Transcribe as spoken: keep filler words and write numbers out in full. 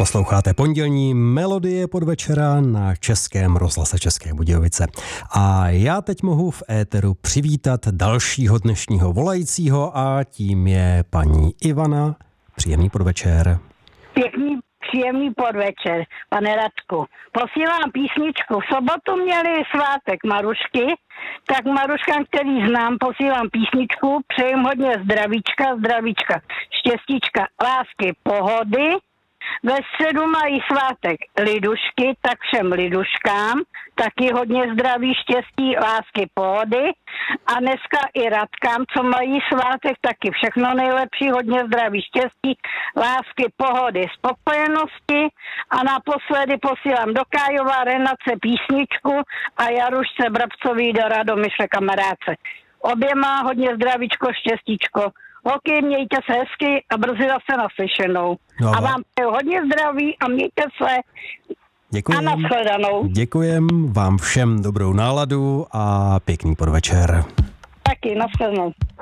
Posloucháte pondělní Melodie podvečera na Českém rozhlase České Budějovice. A já teď mohu v éteru přivítat dalšího dnešního volajícího a tím je paní Ivana. Příjemný podvečer. Pěkný, příjemný podvečer, pane Radku. Posílám písničku. V sobotu měli svátek Marušky, tak Maruškám, který znám, posílám písničku. Přejím hodně zdravíčka, zdravíčka, štěstíčka, lásky, pohody. Ve středu mají svátek lidušky, tak všem liduškám, taky hodně zdraví, štěstí, lásky, pohody. A dneska i Radkám, co mají svátek, taky všechno nejlepší, hodně zdraví, štěstí, lásky, pohody, spokojenosti. A naposledy posílám do Kájova Renace písničku a Jarušce Brabcový do Radomyšle kamarádce. Oběma hodně zdravíčko, štěstíčko. Ok, mějte se hezky a brzy zase naslyšenou. No, a vám přeju hodně zdraví a mějte se. Děkujem. A nashledanou. Děkujem vám všem dobrou náladu a pěkný podvečer. Taky, nashledanou.